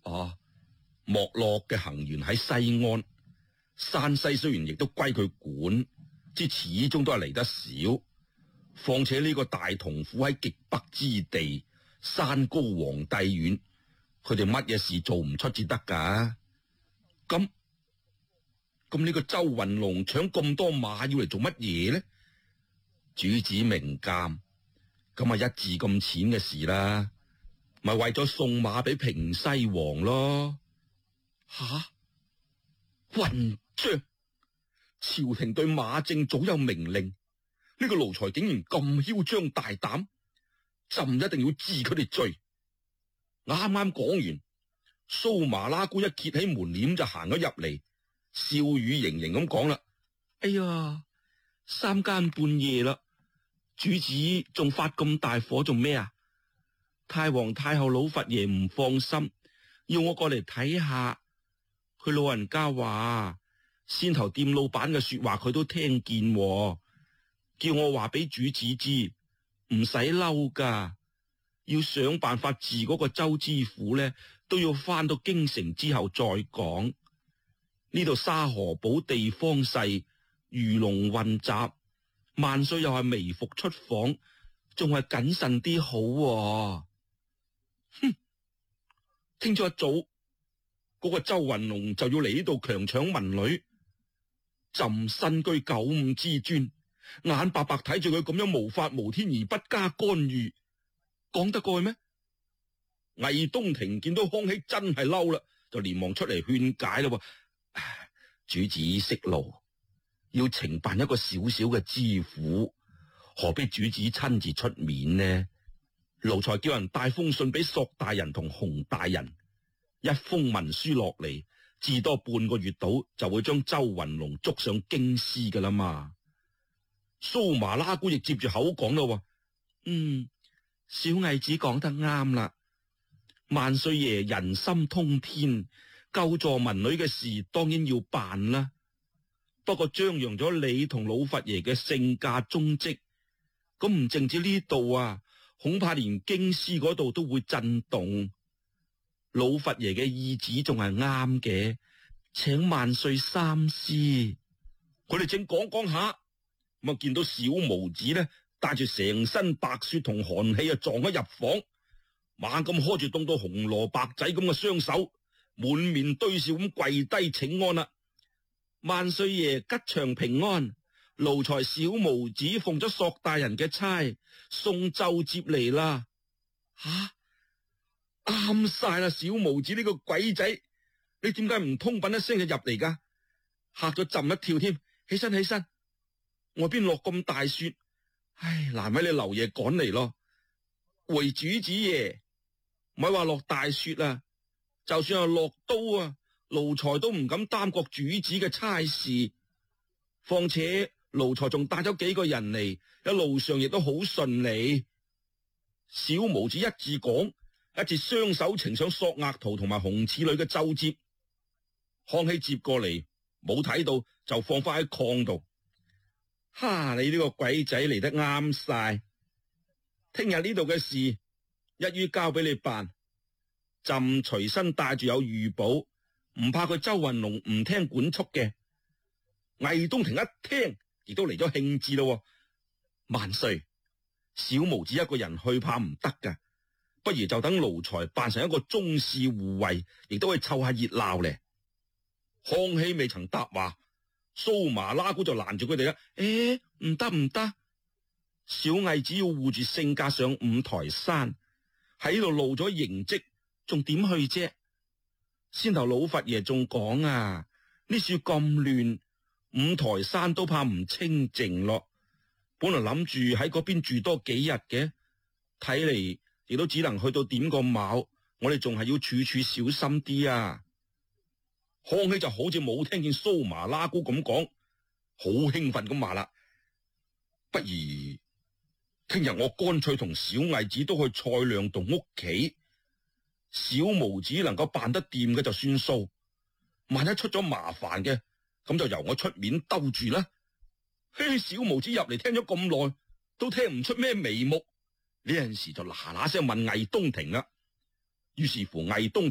啊，莫洛嘅行轅喺西安，山西雖然亦都歸佢管，之始終都係嚟得少。況且呢個大同府喺極北之地，山高皇帝遠，佢哋乜嘢事做唔出至得噶？咁呢個周雲龍搶咁多馬要嚟做乜嘢呢？主子明鑒，咁啊一字咁淺嘅事啦，咪為咗送馬俾平西王咯。吓，混帳！朝廷對馬政早有明令，呢個奴才竟然咁囂張大膽，朕一定要治佢哋罪。啱啱講完，蘇麻拉姑一揭起門簾就行咗入嚟，笑語盈盈咁講啦：哎呀，三更半夜啦，主子仲發咁大火做咩啊？太皇太后老佛爺唔放心，要我過嚟睇下。佢老人家話，先頭店老闆嘅說話佢都聽見，叫我話俾主子知，唔使嬲噶，要想辦法治嗰個周知府呢，都要翻到京城之後再講。呢度沙河堡地方細，魚龍混雜，萬歲又係微服出訪，仲係謹慎啲好。哼，聽朝一早嗰個周雲龍就要嚟呢度強搶民女，朕身居九五之尊，眼白白睇住佢咁樣無法無天而不加干預，講得過去咩？魏東亭見到康熙真係嬲啦，就連忙出嚟勸解啦。主子息怒，要懲辦一個小小嘅知府，何必主子親自出面呢？奴才叫人帶封信俾索大人同洪大人，一封文書落嚟，至多半個月到就會將周雲龍捉上京師噶啦嘛。蘇麻拉姑亦接住口講啦，小毅子講得啱啦。萬歲爺人心通天，救助民女嘅事當然要辦啦。不過張揚咗你同老佛爺嘅性價蹤跡，咁唔淨止呢度啊，恐怕連京師嗰度都會震動。老佛爺嘅意旨仲係啱嘅，請萬歲三思。佢哋正講講下，咁啊見到小毛子呢，帶住成身白雪同寒氣啊撞咗入房，猛咁開住凍到紅蘿蔔仔咁嘅雙手，滿面堆笑咁跪低請安啦。萬歲爺吉祥平安，奴才小毛子奉咗索大人嘅差，送奏接嚟啦。吓，啱晒啦！小毛子呢個鬼仔，你點解唔通品一聲就入嚟噶？嚇咗朕一跳添！起身起身，外邊落咁大雪，唉，難為你劉爺趕嚟咯。回主子爺，咪話落大雪啊，就算係落刀啊，奴才都唔敢擔過主子嘅差事。況且奴才仲帶咗幾個人嚟，一路上亦都好順利。小毛子一字講，一字雙手呈上索額圖同埋紅翅女嘅奏摺。康熙接過嚟冇睇到，就放翻喺炕度。哈！你呢個鬼仔嚟得啱晒。聽日呢度嘅事一於交俾你辦，朕隨身帶住有預保，唔怕佢周雲龍唔聽管束嘅。魏東亭一聽，亦都嚟咗興致咯。萬歲，小毛子一個人去怕唔得噶，不如就等奴才扮成一個宗室護衛，亦都可以湊下熱鬧咧。康熙未曾答話，蘇麻拉姑就攔住佢哋啦。唔得唔得，小毅只要護住性格上五台山，喺度露咗形跡，仲點去啫？先頭老佛爺仲講啊，呢處咁亂，五台山都怕唔清靜咯。本來諗住喺嗰邊住多幾日嘅，睇嚟亦都只能去到點個卯。我哋仲係要處處小心啲啊！康熙就好似冇聽見蘇麻拉姑咁講，好興奮咁話啦：不如聽日我乾脆同小毅子都去蔡亮洞屋企，小毛子能夠辦得掂嘅就算數，萬一出咗麻煩嘅，咁就由我出面兜住啦。嘿，小毛子入嚟聽咗咁耐，都聽唔出咩眉目，呢陣時就嗱嗱聲問魏東亭啦。於是乎魏東